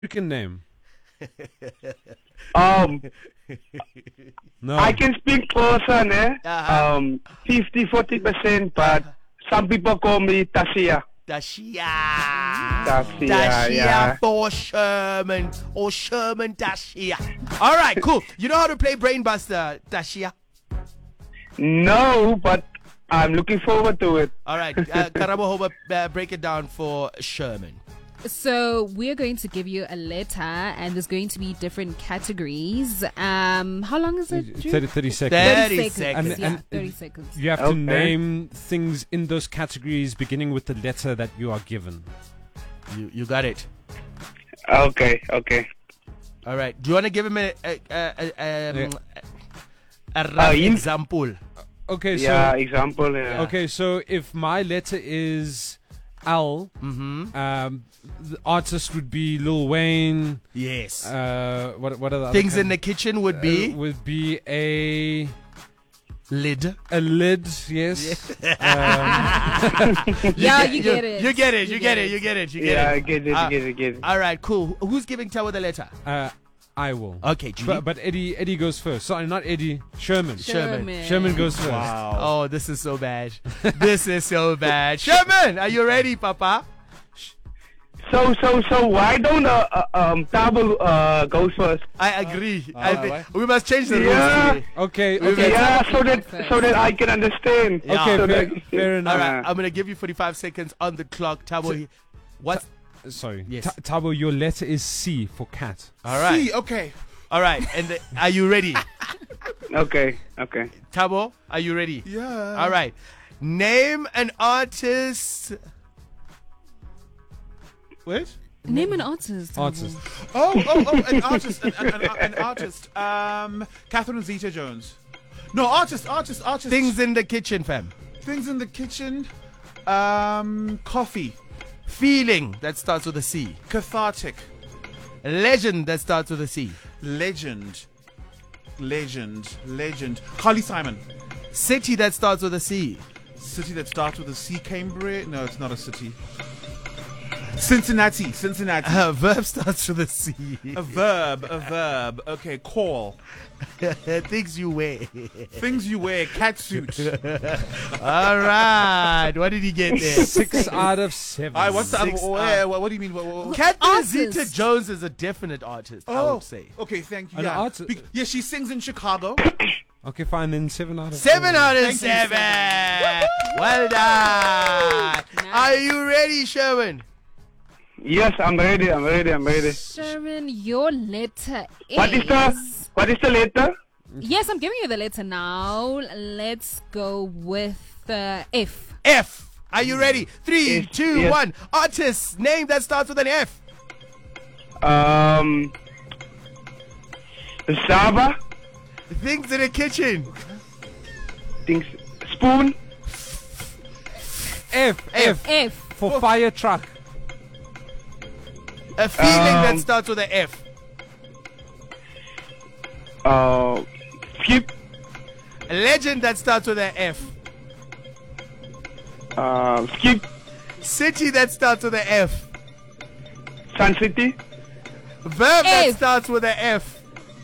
African name? Um, No. I can speak person, Uh-huh. 50-40%, but some people call me Tasia. Dashia. Tasia, Dashia yeah. for Sherman. Or Sherman Dashia. All right, cool. You know how to play Brainbuster, Dashia? No, but I'm looking forward to it. All right. Karabo Hoba, break it down for Sherman. So we're going to give you a letter, and there's going to be different categories. How long is it? Drew? 30 seconds. 30 seconds. Yeah, And- 30 seconds. You have to Okay. name things in those categories beginning with the letter that you are given. You got it. Okay. All right. Do you want to give him a rough hint? example? Okay, so Yeah, example. Yeah. okay, so if my letter is L, the artist would be Lil Wayne. Yes. What are the other Things in kind- the kitchen would be would be a lid. lid, yes. Yeah, you get it. You get it. You You get get it. it. You get it. You Yeah, get I it. get it, Ah. get it. All right, cool. Who's giving Tawa the letter? I will. Okay, Judy. But Eddie goes first. Sorry, not Eddie. Sherman. Sherman. Sherman goes first. Oh, this is so bad. This is so bad. Sherman, are you ready, Papa? So why don't Tabu goes first? I agree. why? We must change the rules Yeah. today. Okay. Yeah, so First. that I can understand. Yeah. Okay, So fair, that- fair All enough. right, I'm gonna give you 45 seconds on the clock. Tabo, what's Sorry. Yes. Tabo, your letter is C for cat. all right? See, okay. All right, and are you ready, Okay. Tabo? Are you ready? Yeah. All right. Name an artist. Wait. Name an artist. Artist. Oh, an artist. An artist. Catherine Zeta-Jones. No, artist. Things in the kitchen, fam. Things in the kitchen. Coffee. Feeling that starts with a C. Cathartic. Legend that starts with a C. Legend. Carly Simon. City that starts with a C. City that starts with a C. Cambridge. No, it's not a city. Cincinnati. Verb starts with a C. A verb. Okay, call. Things you wear. Things you wear. Catsuit. All right. What did he get there? 6 out of 7. What's the other? Six, What do you mean? Catherine Artist. Zeta-Jones is a definite artist, I would say. Okay, thank you. An Yeah. artist- Yeah, she sings in Chicago. Okay, fine. Then 7 out of 7 out of Thank you, 7. Well done. Nice. Are you ready, Sherman? Yes, I'm ready. Sherman, your letter is... What is the letter? Yes, I'm giving you the letter now. Let's go with F. F. Are you ready? 3, Yes, 2, yes. 1. Artist. Name that starts with an F. Zaba. Things in the kitchen. Things. Spoon. F F. for fire truck. A feeling that starts with an F. Skip. A legend that starts with an F. Skip. City that starts with an F. Sun City. Verb that F. starts with an F.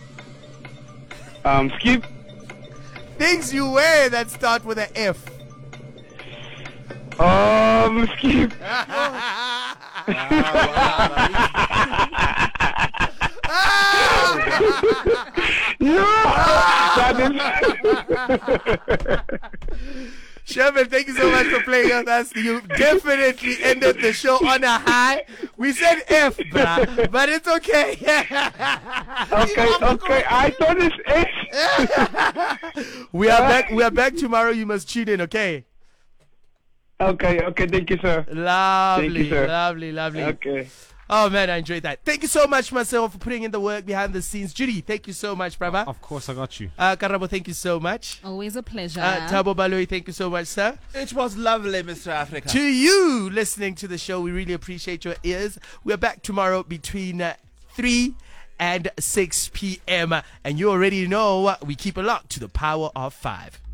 Skip. Things you wear that start with an F. Skip. Sherman, thank you so much for playing with us. You definitely ended the show on a high. We said F, bruh, but it's okay. Okay. I thought it's F. We are back tomorrow. You must tune in, okay? Okay. Thank you, sir. Lovely, Thank you, sir. lovely. Okay. Oh man, I enjoyed that. Thank you so much, Marcel, for putting in the work behind the scenes. Judy, thank you so much, brother. Of course, I got you. Karabo, thank you so much. Always a pleasure. Tabo Baloi, thank you so much, sir. It was lovely, Mr. Africa. To you listening to the show, we really appreciate your ears. We're back tomorrow between 3 and 6 p.m. And you already know we keep a lock to the power of 5.